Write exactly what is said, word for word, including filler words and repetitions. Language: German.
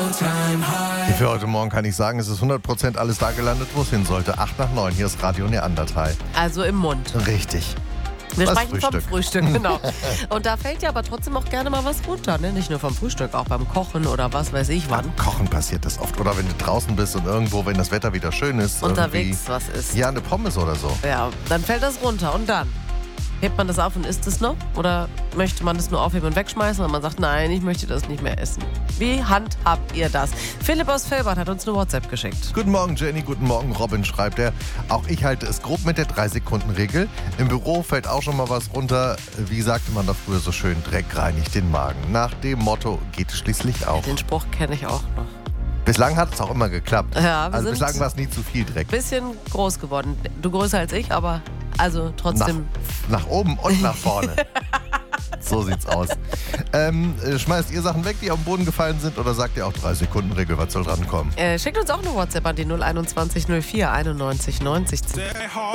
Für heute Morgen kann ich sagen, es ist hundert Prozent alles da gelandet, wo es hin sollte. acht nach neun, hier ist Radio Neandertal. Also im Mund. Richtig. Wir Das sprechen Frühstück. vom Frühstück, genau. Und da fällt ja aber trotzdem auch gerne mal was runter, ne? Nicht nur vom Frühstück, auch beim Kochen oder was weiß ich wann. Beim Kochen passiert das oft. Oder wenn du draußen bist und irgendwo, wenn das Wetter wieder schön ist. Unterwegs was ist. Ja, eine Pommes oder so. Ja, dann fällt das runter und dann? Hebt man das auf und isst es noch? Oder möchte man das nur aufheben und wegschmeißen, weil man sagt, nein, ich möchte das nicht mehr essen? Wie handhabt ihr das? Philipp aus Felbert hat uns eine WhatsApp geschickt. Guten Morgen, Jenny. Guten Morgen, Robin, schreibt er. Auch ich halte es grob mit der drei Sekunden Regel. Im Büro fällt auch schon mal was runter. Wie sagte man da früher so schön, Dreck reinigt den Magen. Nach dem Motto geht es schließlich auch. Den Spruch kenne ich auch noch. Bislang hat es auch immer geklappt. Ja, wir also sind bislang war es nie zu viel Dreck. Bisschen groß geworden. Du größer als ich, aber also trotzdem. Nach, nach oben und nach vorne. So sieht's aus. Ähm, schmeißt ihr Sachen weg, die auf den Boden gefallen sind, oder sagt ihr auch drei Sekunden Regel, was soll dran kommen? Äh, schickt uns auch eine WhatsApp an die null einundzwanzig null vier einundneunzig neunzig.